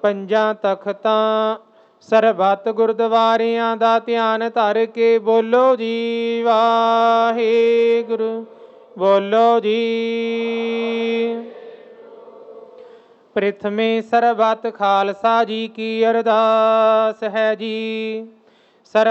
ਪੰਜਾਂ ਤਖਤਾਂ ਸਰਬੱਤ ਗੁਰਦੁਆਰਿਆਂ ਦਾ ਧਿਆਨ ਧਰ ਕੇ ਬੋਲੋ ਜੀ ਵਾਹਿਗੁਰੂ, ਬੋਲੋ ਜੀ। ਪ੍ਰਥਮੇ ਸਰਬੱਤ ਖਾਲਸਾ ਜੀ ਕੀ ਅਰਦਾਸ ਹੈ ਜੀ।